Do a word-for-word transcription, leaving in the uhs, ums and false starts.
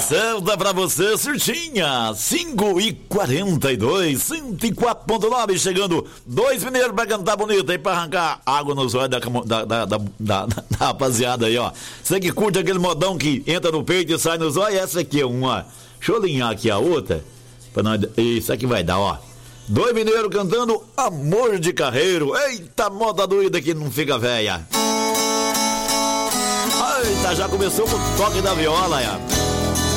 certa pra você, Cirtinha, cinco e quarenta e dois, cento e quatro ponto nove, chegando dois mineiros pra cantar bonito aí, pra arrancar água nos olhos da, da, da, da, da, da rapaziada aí, ó. Você que curte aquele modão que entra no peito e sai nos olhos, essa aqui é uma. Deixa eu alinhar aqui a outra, pra nós, isso aqui vai dar, ó. Dois mineiros cantando Amor de Carreiro. Eita, moda doida que não fica velha. Eita, já começou com o toque da viola, é.